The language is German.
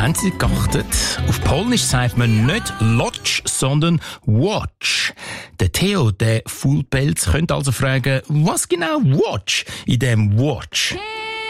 Haben Sie geachtet? Auf Polnisch sagt man nicht Lodge, sondern Watch. Der Theo, der Fullpelz, könnte also fragen, was genau Watch in dem Watch?